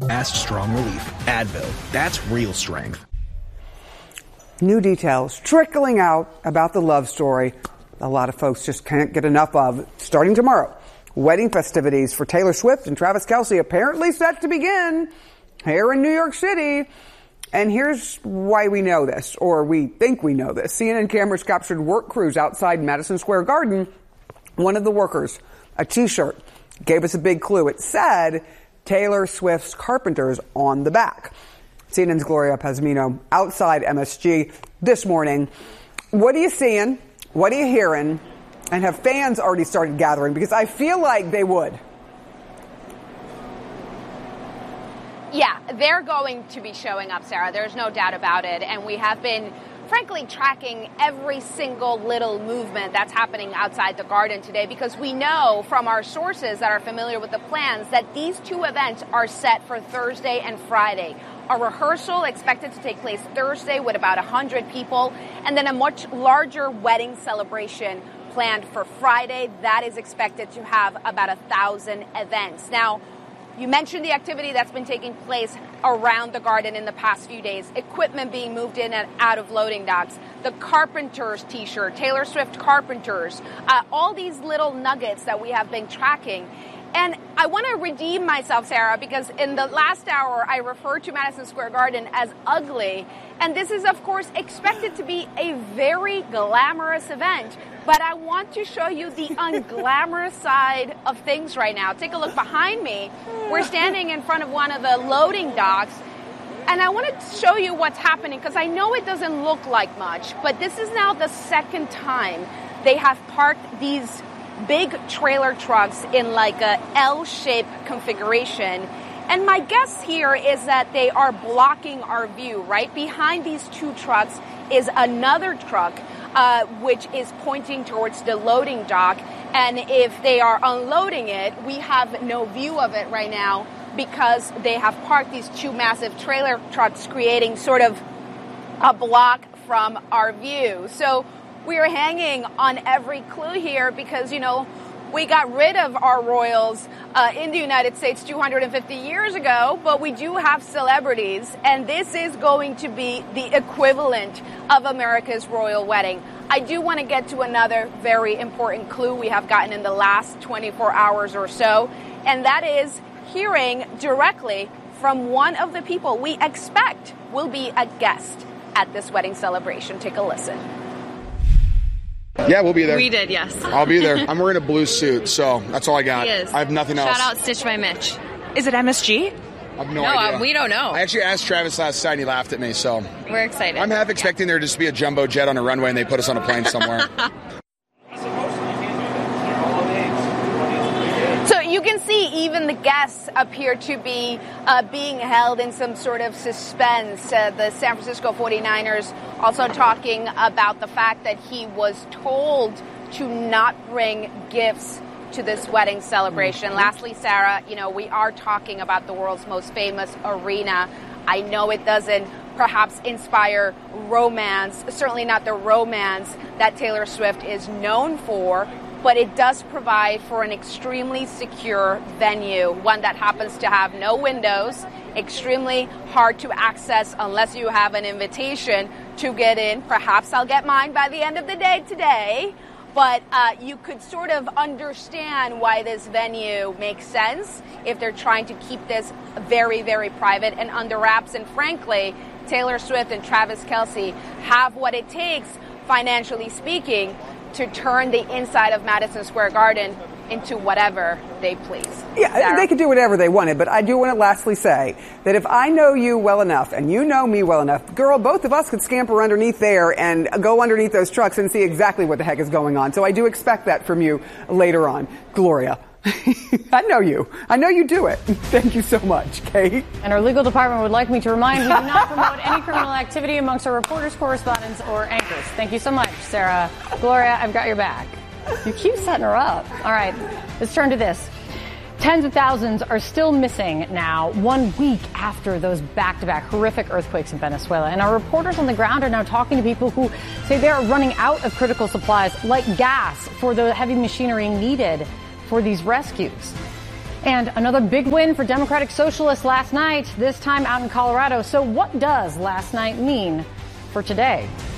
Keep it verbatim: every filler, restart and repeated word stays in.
Fast, strong relief. Advil. That's real strength. New details trickling out about the love story a lot of folks just can't get enough of. Starting tomorrow, wedding festivities for Taylor Swift and Travis Kelce apparently set to begin here in New York City. And here's why we know this, or we think we know this. C N N cameras captured work crews outside Madison Square Garden. One of the workers, a T-shirt, gave us a big clue. It said Taylor Swift's Carpenters on the back. C N N's Gloria Pazmino outside M S G this morning. What are you seeing? What are you hearing? And have fans already started gathering? Because I feel like they would. Yeah, they're going to be showing up, Sarah. There's no doubt about it. And we have been, frankly, tracking every single little movement that's happening outside the Garden today, because we know from our sources that are familiar with the plans that these two events are set for Thursday and Friday. A rehearsal expected to take place Thursday with about one hundred people, and then a much larger wedding celebration planned for Friday. That is expected to have about one thousand events. Now, you mentioned the activity that's been taking place around the Garden in the past few days. Equipment being moved in and out of loading docks. The Carpenters T-shirt, Taylor Swift Carpenters, uh, all these little nuggets that we have been tracking. And I want to redeem myself, Sarah, because in the last hour, I referred to Madison Square Garden as ugly. And this is, of course, expected to be a very glamorous event. But I want to show you the unglamorous side of things right now. Take a look behind me. We're standing in front of one of the loading docks. And I want to show you what's happening, because I know it doesn't look like much, but this is now the second time they have parked these big trailer trucks in like a L-shaped configuration. And my guess here is that they are blocking our view. Right behind these two trucks is another truck, uh, which is pointing towards the loading dock. And if they are unloading it, we have no view of it right now, because they have parked these two massive trailer trucks, creating sort of a block from our view. So we're hanging on every clue here, because, you know, we got rid of our royals uh, in the United States two hundred fifty years ago, but we do have celebrities, and this is going to be the equivalent of America's royal wedding. I do want to get to another very important clue we have gotten in the last twenty-four hours or so, and that is hearing directly from one of the people we expect will be a guest at this wedding celebration. Take a listen. Yeah, we'll be there. We did, yes. I'll be there. I'm wearing a blue suit, so that's all I got. He is. I have nothing Shout else. Shout out Stitch by Mitch. Is it M S G? I have no, no idea. Uh, we don't know. I actually asked Travis last night and he lahaughed at me, so. We're excited. I'm half expecting there just to be a jumbo jet on a runway and they put us on a plane somewhere. So you can see even the guests appear to be uh, being held in some sort of suspense. Uh, the San Francisco forty-niners also talking about the fact that he was told to not bring gifts to this wedding celebration. Mm-hmm. Lastly, Sarah, you know, we are talking about the world's most famous arena. I know it doesn't perhaps inspire romance, certainly not the romance that Taylor Swift is known for, but it does provide for an extremely secure venue, one that happens to have no windows, extremely hard to access unless you have an invitation to get in. Perhaps I'll get mine by the end of the day today. But uh, you could sort of understand why this venue makes sense if they're trying to keep this very, very private and under wraps. And frankly, Taylor Swift and Travis Kelce have what it takes, financially speaking, to turn the inside of Madison Square Garden into whatever they please. Yeah, Sarah? They could do whatever they wanted, but I do want to lastly say that if I know you well enough and you know me well enough, girl, both of us could scamper underneath there and go underneath those trucks and see exactly what the heck is going on. So I do expect that from you later on. Gloria. I know you. I know you do it. Thank you so much, Kate. And our legal department would like me to remind we do not promote any criminal activity amongst our reporters, correspondents, or anchors. Thank you so much, Sarah. Gloria, I've got your back. You keep setting her up. All right, let's turn to this. Tens of thousands are still missing now, one week after those back-to-back horrific earthquakes in Venezuela. And our reporters on the ground are now talking to people who say they are running out of critical supplies like gas for the heavy machinery needed for these rescues. And another big win for Democratic Socialists last night, this time out in Colorado. So what does last night mean for today?